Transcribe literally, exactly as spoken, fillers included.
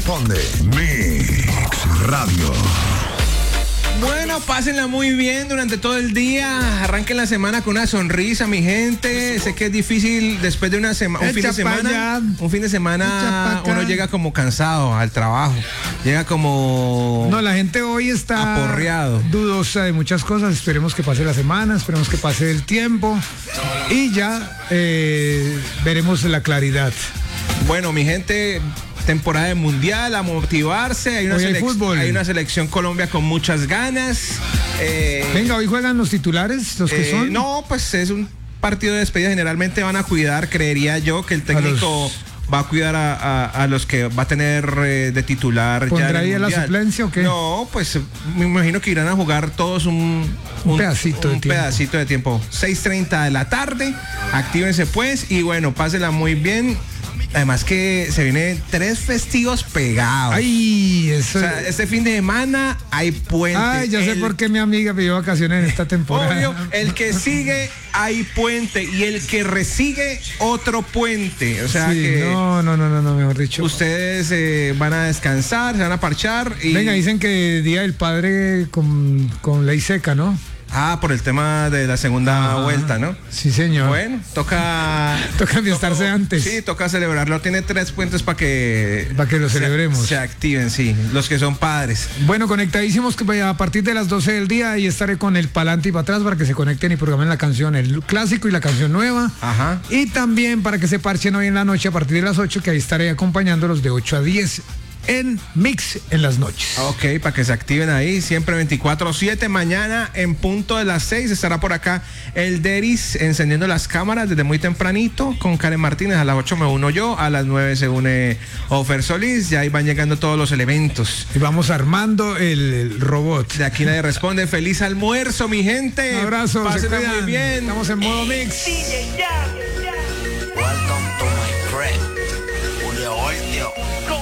responde. Mix Radio. Bueno, pásenla muy bien durante todo el día. Arranquen la semana con una sonrisa, mi gente. Sé que es difícil después de una semana, un fin de semana. Un fin de semana uno llega como cansado al trabajo. Llega como... No, la gente hoy está aporreado, dudosa de muchas cosas. Esperemos que pase la semana, esperemos que pase el tiempo y ya eh, veremos la claridad. Bueno, mi gente, temporada de mundial, a motivarse. Hay una, hoy hay, selec- fútbol. hay una selección Colombia con muchas ganas. Eh, Venga, hoy juegan los titulares, los que eh, son. No, pues es un partido de despedida. Generalmente van a cuidar, creería yo, que el técnico los... va a cuidar a, a, a los que va a tener eh, de titular. ¿Pondrá ya ahí a la suplencia o qué? No, pues me imagino que irán a jugar todos un, un, un pedacito un de tiempo. pedacito de tiempo. seis treinta de la tarde. Actívense pues y bueno, pásenla muy bien. Además que se vienen tres festivos pegados. Ay, eso. O sea, este fin de semana hay puente. Ay, ya sé el... por qué mi amiga pidió vacaciones en esta temporada. Obvio, el que sigue hay puente y el que resigue otro puente. O sea sí, que no, no, no, no, no, mejor dicho. Ustedes eh, van a descansar, se van a parchar y... Venga, dicen que Día del Padre con, con ley seca, ¿no? Ah, por el tema de la segunda ah, vuelta, ¿no? Sí, señor. Bueno, toca... toca fiestarse toca, antes. Sí, toca celebrarlo. Tiene tres puentes para que... Para que lo celebremos. Se, se activen, sí, los que son padres. Bueno, conectadísimos que a partir de las doce del día y estaré con el pa'lante y para atrás para que se conecten y programen la canción, el clásico y la canción nueva. Ajá. Y también para que se parchen hoy en la noche a partir de las ocho, que ahí estaré acompañándolos de ocho a diez. En Mix en las noches. Ok, para que se activen ahí, siempre veinticuatro siete. Mañana en punto de las seis estará por acá el Deris encendiendo las cámaras desde muy tempranito con Karen Martínez. A las ocho me uno yo, a las nueve se une Ofer Solís. Ya ahí van llegando todos los elementos. Y vamos armando el, el robot. De aquí nadie responde. Feliz almuerzo, mi gente. Un abrazo. Pásenla muy bien. Estamos en modo Mix. Welcome to my crib. Julio Voltio.